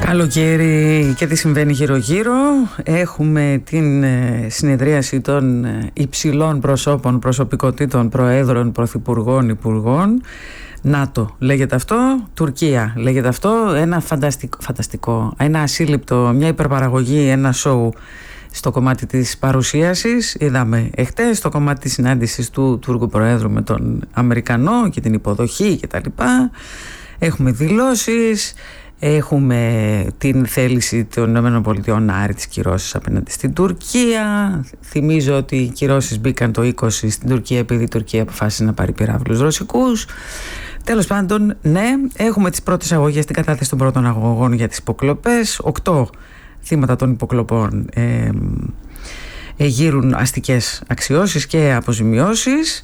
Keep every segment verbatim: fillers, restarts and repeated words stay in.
Καλοκαίρι και τι συμβαίνει γύρω γύρω. Έχουμε την συνεδρίαση των υψηλών προσώπων, προσωπικότητων, προέδρων, πρωθυπουργών, υπουργών. ΝΑΤΟ λέγεται αυτό, Τουρκία λέγεται αυτό. Ένα φανταστικό, φανταστικό, ένα ασύλληπτο, μια υπερπαραγωγή, ένα σοου στο κομμάτι της παρουσίασης. Είδαμε εχθές το κομμάτι της συνάντησης του Τούρκου Προέδρου με τον Αμερικανό και την υποδοχή κτλ. Έχουμε δηλώσεις. Έχουμε την θέληση των ΗΠΑ να άρει τις κυρώσεις απέναντι στην Τουρκία. Θυμίζω ότι οι κυρώσεις μπήκαν το είκοσι στην Τουρκία επειδή η Τουρκία αποφάσισε να πάρει πυράβλους ρωσικούς. Τέλος πάντων, ναι, έχουμε τις πρώτες αγωγές στην κατάθεση των πρώτων αγωγών για τις υποκλοπές. Οκτώ θύματα των υποκλοπών ε, ε, γύρουν αστικές αξιώσεις και αποζημιώσεις.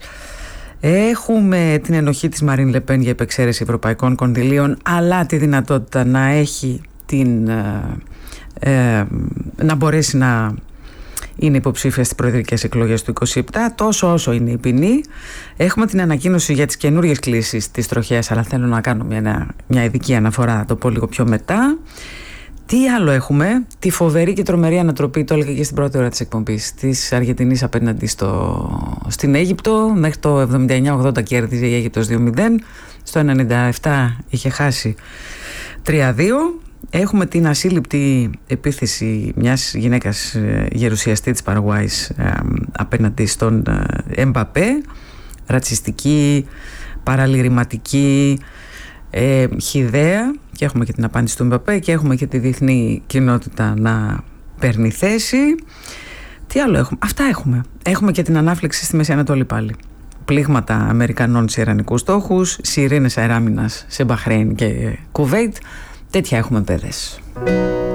Έχουμε την ενοχή της Μαρίν Λεπέν για επεξαίρεση ευρωπαϊκών κονδυλίων, αλλά τη δυνατότητα να έχει την, ε, ε, να μπορέσει να είναι υποψήφια στις προεδρικές εκλογές του είκοσι επτά, τόσο όσο είναι η ποινή. Έχουμε την ανακοίνωση για τις καινούριες κλήσεις της τροχέας, αλλά θέλω να κάνω μια, μια ειδική αναφορά, να το πω λίγο πιο μετά. Τι άλλο έχουμε? Τη φοβερή και τρομερή ανατροπή, το έλεγα και στην πρώτη ώρα της εκπομπής, της Αργεντινής απέναντι στο, στην Αίγυπτο. Μέχρι το εβδομήντα εννιά ογδόντα κέρδιζε η Αίγυπτος δύο μηδέν, στο ενενήντα επτά είχε χάσει τρία δύο. Έχουμε την ασύλληπτη επίθεση μιας γυναίκας γερουσιαστή της Παραγουάης απέναντι στον Εμπαπέ, ρατσιστική, παραλυρηματική, ε, χυδαία. Και έχουμε και την απάντηση του Εμπαπέ και έχουμε και τη διεθνή κοινότητα να παίρνει θέση. Τι άλλο έχουμε? Αυτά έχουμε. Έχουμε και την ανάφλεξη στη Μέση Ανατολή πάλι. Πλήγματα Αμερικανών σε ιρανικούς στόχους, σιρήνες αεράμινας σε Μπαχρέιν και Κουβέιτ. Τέτοια έχουμε παιδες.